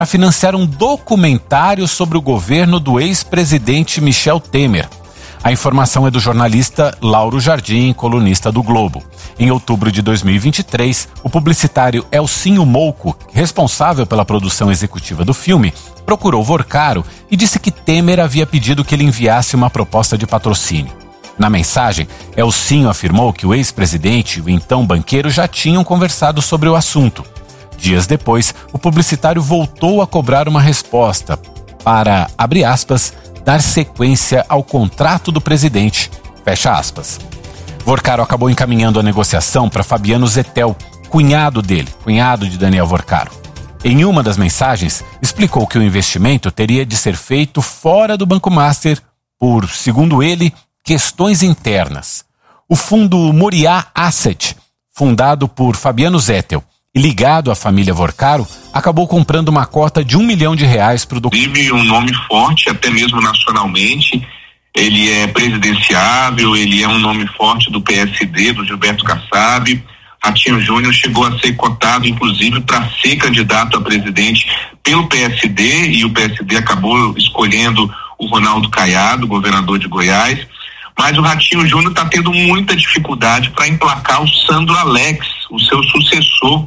a financiar um documentário sobre o governo do ex-presidente Michel Temer. A informação é do jornalista Lauro Jardim, colunista do Globo. Em outubro de 2023, o publicitário Elcinho Mouco, responsável pela produção executiva do filme, procurou Vorcaro e disse que Temer havia pedido que ele enviasse uma proposta de patrocínio. Na mensagem, Elcinho afirmou que o ex-presidente e o então banqueiro já tinham conversado sobre o assunto. Dias depois, o publicitário voltou a cobrar uma resposta para, abre aspas, dar sequência ao contrato do presidente, fecha aspas. Vorcaro acabou encaminhando a negociação para Fabiano Zettel, cunhado de Daniel Vorcaro. Em uma das mensagens, explicou que o investimento teria de ser feito fora do Banco Master por, segundo ele, questões internas. O fundo Moriá Asset, fundado por Fabiano Zettel e ligado à família Vorcaro, acabou comprando uma cota de R$1 milhão para o documento. Vive um nome forte, até mesmo nacionalmente. Ele é presidenciável, ele é um nome forte do PSD, do Gilberto Kassab. Ratinho Júnior chegou a ser cotado, inclusive, para ser candidato a presidente pelo PSD, e o PSD acabou escolhendo o Ronaldo Caiado, governador de Goiás. Mas o Ratinho Júnior está tendo muita dificuldade para emplacar o Sandro Alex, o seu sucessor,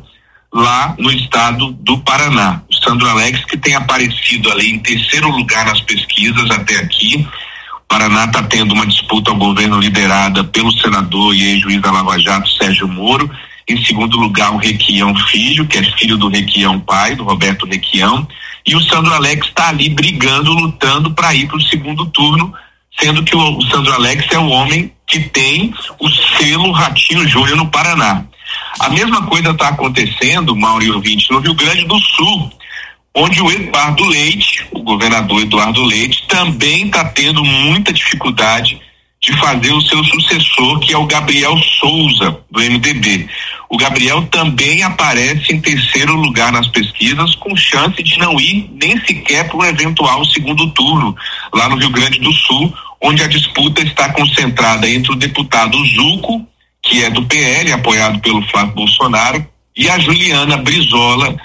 lá no estado do Paraná. O Sandro Alex, que tem aparecido ali em terceiro lugar nas pesquisas até aqui. O Paraná está tendo uma disputa ao governo liderada pelo senador e ex-juiz da Lava Jato, Sérgio Moro. Em segundo lugar, o Requião Filho, que é filho do Requião pai, do Roberto Requião. E o Sandro Alex está ali brigando, lutando para ir para o segundo turno, sendo que o Sandro Alex é o homem que tem o selo Ratinho Júnior no Paraná. A mesma coisa está acontecendo, Mauro e ouvinte, no Rio Grande do Sul, onde o Eduardo Leite, o governador Eduardo Leite, também está tendo muita dificuldade de fazer o seu sucessor, que é o Gabriel Souza, do MDB. O Gabriel também aparece em terceiro lugar nas pesquisas, com chance de não ir nem sequer para um eventual segundo turno, lá no Rio Grande do Sul, onde a disputa está concentrada entre o deputado Zuco, que é do PL, apoiado pelo Flávio Bolsonaro, e a Juliana Brizola,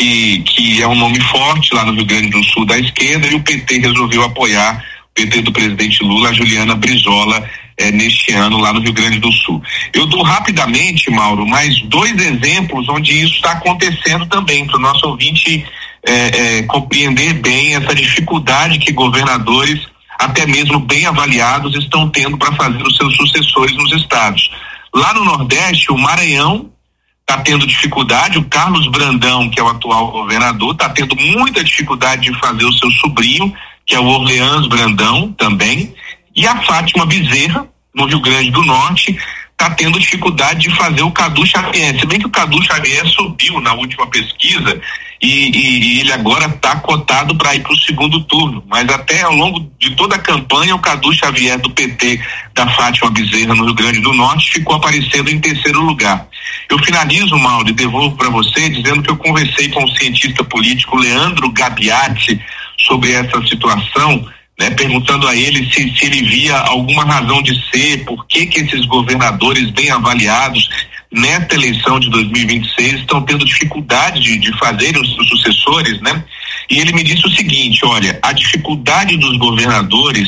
que é um nome forte lá no Rio Grande do Sul da esquerda, e o PT resolveu apoiar, o PT do presidente Lula, a Juliana Brizola, neste ano lá no Rio Grande do Sul. Eu dou rapidamente, Mauro, mais 2 exemplos onde isso está acontecendo também, para o nosso ouvinte compreender bem essa dificuldade que governadores, até mesmo bem avaliados, estão tendo para fazer os seus sucessores nos estados. Lá no Nordeste, o Maranhão está tendo dificuldade, o Carlos Brandão, que é o atual governador, está tendo muita dificuldade de fazer o seu sobrinho, que é o Orleans Brandão também, e a Fátima Bezerra, no Rio Grande do Norte, está tendo dificuldade de fazer o Cadu Xavier. Se bem que o Cadu Xavier subiu na última pesquisa e ele agora está cotado para ir para o segundo turno, mas até ao longo de toda a campanha o Cadu Xavier do PT da Fátima Bezerra no Rio Grande do Norte ficou aparecendo em terceiro lugar. Eu finalizo, Mauro, e devolvo para você dizendo que eu conversei com o cientista político Leandro Gabiati sobre essa situação, né, perguntando a ele se ele via alguma razão de ser, por que esses governadores bem avaliados nesta eleição de 2026 estão tendo dificuldade de fazer os sucessores, né? E ele me disse o seguinte: olha, a dificuldade dos governadores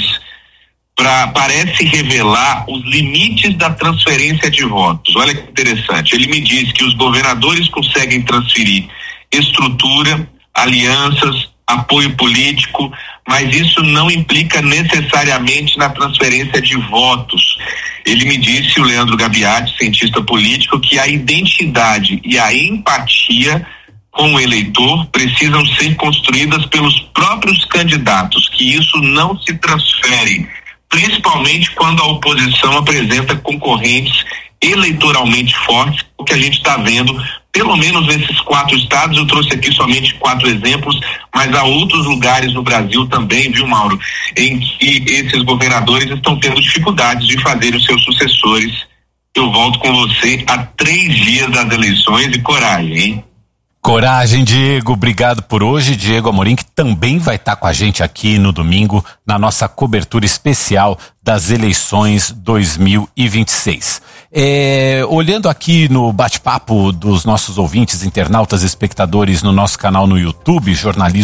parece revelar os limites da transferência de votos. Olha que interessante. Ele me diz que os governadores conseguem transferir estrutura, alianças, apoio político, mas isso não implica necessariamente na transferência de votos. Ele me disse, o Leandro Gabiati, cientista político, que a identidade e a empatia com o eleitor precisam ser construídas pelos próprios candidatos, que isso não se transfere, principalmente quando a oposição apresenta concorrentes eleitoralmente fortes, o que a gente está vendo, pelo menos nesses 4 estados. Eu trouxe aqui somente 4 exemplos, mas há outros lugares no Brasil também, viu, Mauro, em que esses governadores estão tendo dificuldades de fazer os seus sucessores. Eu volto com você a 3 dias das eleições, e coragem, hein? Coragem, Diego. Obrigado por hoje. Diego Amorim, que também vai estar com a gente aqui no domingo na nossa cobertura especial das eleições 2026. Olhando aqui no bate-papo dos nossos ouvintes, internautas, espectadores no nosso canal no YouTube, Jornalismo